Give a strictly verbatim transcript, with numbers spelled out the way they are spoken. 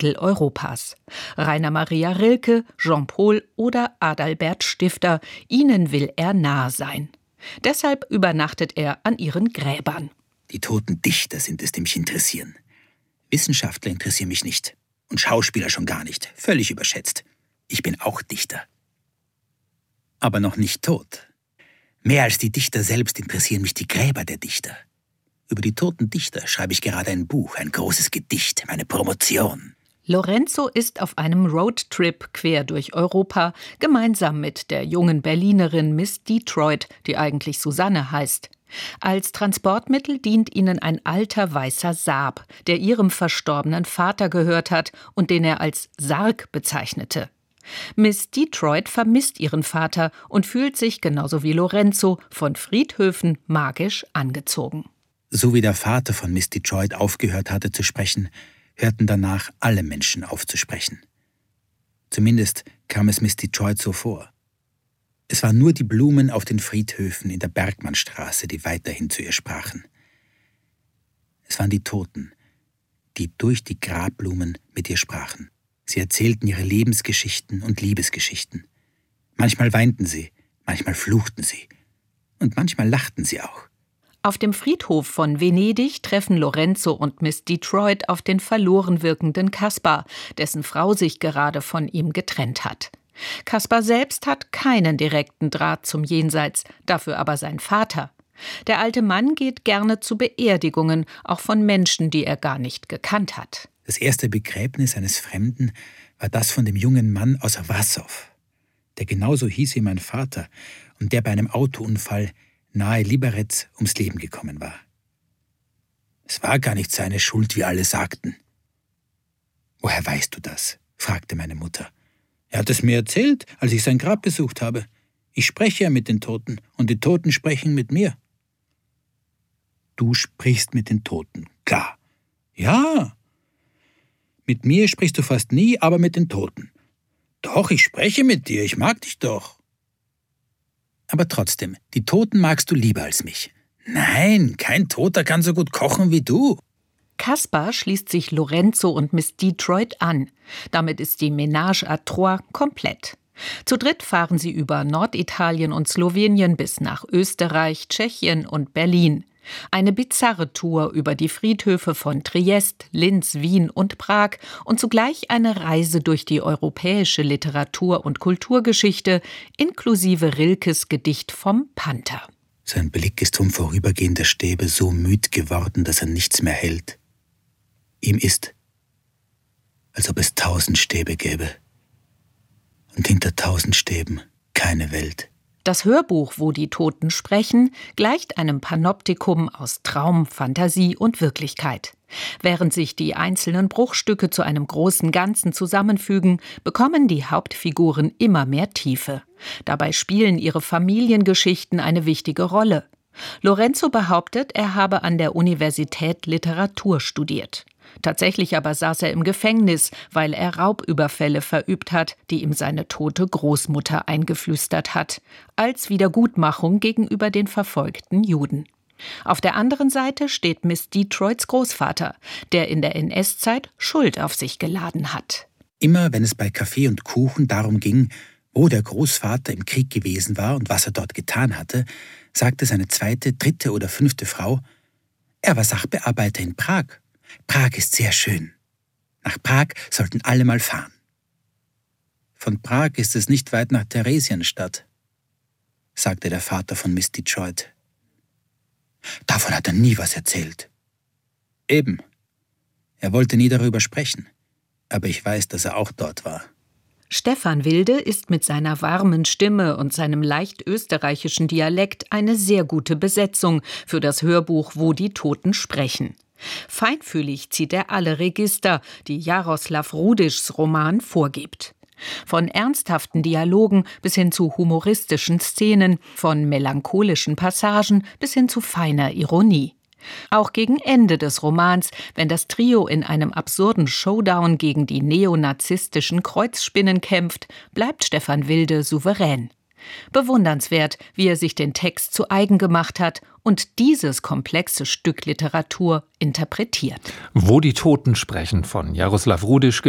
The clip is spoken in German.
Mitteleuropas. Rainer Maria Rilke, Jean-Paul oder Adalbert Stifter, ihnen will er nahe sein. Deshalb übernachtet er an ihren Gräbern. Die toten Dichter sind es, die mich interessieren. Wissenschaftler interessieren mich nicht. Und Schauspieler schon gar nicht. Völlig überschätzt. Ich bin auch Dichter. Aber noch nicht tot. Mehr als die Dichter selbst interessieren mich die Gräber der Dichter. Über die toten Dichter schreibe ich gerade ein Buch, ein großes Gedicht, meine Promotion. Lorenzo ist auf einem Roadtrip quer durch Europa, gemeinsam mit der jungen Berlinerin Miss Detroit, die eigentlich Susanne heißt. Als Transportmittel dient ihnen ein alter weißer Saab, der ihrem verstorbenen Vater gehört hat und den er als Sarg bezeichnete. Miss Detroit vermisst ihren Vater und fühlt sich, genauso wie Lorenzo, von Friedhöfen magisch angezogen. So wie der Vater von Miss Detroit aufgehört hatte zu sprechen, hörten danach alle Menschen auf zu sprechen. Zumindest kam es Miss Detroit so vor. Es waren nur die Blumen auf den Friedhöfen in der Bergmannstraße, die weiterhin zu ihr sprachen. Es waren die Toten, die durch die Grabblumen mit ihr sprachen. Sie erzählten ihre Lebensgeschichten und Liebesgeschichten. Manchmal weinten sie, manchmal fluchten sie und manchmal lachten sie auch. Auf dem Friedhof von Venedig treffen Lorenzo und Miss Detroit auf den verloren wirkenden Kaspar, dessen Frau sich gerade von ihm getrennt hat. Kaspar selbst hat keinen direkten Draht zum Jenseits, dafür aber sein Vater. Der alte Mann geht gerne zu Beerdigungen, auch von Menschen, die er gar nicht gekannt hat. Das erste Begräbnis eines Fremden war das von dem jungen Mann aus Wassow, der genauso hieß wie mein Vater und der bei einem Autounfall nahe Liberec ums Leben gekommen war. Es war gar nicht seine Schuld, wie alle sagten. »Woher weißt du das?« fragte meine Mutter. »Er hat es mir erzählt, als ich sein Grab besucht habe. Ich spreche ja mit den Toten und die Toten sprechen mit mir.« »Du sprichst mit den Toten, klar.« »Ja, mit mir sprichst du fast nie, aber mit den Toten.« »Doch, ich spreche mit dir, ich mag dich doch.« »Aber trotzdem, die Toten magst du lieber als mich.« »Nein, kein Toter kann so gut kochen wie du.« Kaspar schließt sich Lorenzo und Miss Detroit an. Damit ist die Ménage à trois komplett. Zu dritt fahren sie über Norditalien und Slowenien bis nach Österreich, Tschechien und Berlin. Eine bizarre Tour über die Friedhöfe von Triest, Linz, Wien und Prag und zugleich eine Reise durch die europäische Literatur- und Kulturgeschichte inklusive Rilkes Gedicht vom Panther. Sein Blick ist vom Vorübergehen der Stäbe so müd geworden, dass er nichts mehr hält. Ihm ist, als ob es tausend Stäbe gäbe. Und hinter tausend Stäben keine Welt. Das Hörbuch, wo die Toten sprechen, gleicht einem Panoptikum aus Traum, Fantasie und Wirklichkeit. Während sich die einzelnen Bruchstücke zu einem großen Ganzen zusammenfügen, bekommen die Hauptfiguren immer mehr Tiefe. Dabei spielen ihre Familiengeschichten eine wichtige Rolle. Lorenzo behauptet, er habe an der Universität Literatur studiert. Tatsächlich aber saß er im Gefängnis, weil er Raubüberfälle verübt hat, die ihm seine tote Großmutter eingeflüstert hat, als Wiedergutmachung gegenüber den verfolgten Juden. Auf der anderen Seite steht Miss Detroits Großvater, der in der N S-Zeit Schuld auf sich geladen hat. Immer wenn es bei Kaffee und Kuchen darum ging, wo der Großvater im Krieg gewesen war und was er dort getan hatte, sagte seine zweite, dritte oder fünfte Frau, er war Sachbearbeiter in Prag. Prag ist sehr schön. Nach Prag sollten alle mal fahren. Von Prag ist es nicht weit nach Theresienstadt, sagte der Vater von Miss Detroit. Davon hat er nie was erzählt. Eben. Er wollte nie darüber sprechen. Aber ich weiß, dass er auch dort war. Stefan Wilde ist mit seiner warmen Stimme und seinem leicht österreichischen Dialekt eine sehr gute Besetzung für das Hörbuch Wo die Toten sprechen. Feinfühlig zieht er alle Register, die Jaroslav Rudischs Roman vorgibt. Von ernsthaften Dialogen bis hin zu humoristischen Szenen, von melancholischen Passagen bis hin zu feiner Ironie. Auch gegen Ende des Romans, wenn das Trio in einem absurden Showdown gegen die neonazistischen Kreuzspinnen kämpft, bleibt Stefan Wilde souverän. Bewundernswert, wie er sich den Text zu eigen gemacht hat und dieses komplexe Stück Literatur interpretiert. Wo die Toten sprechen von Jaroslav Rudisch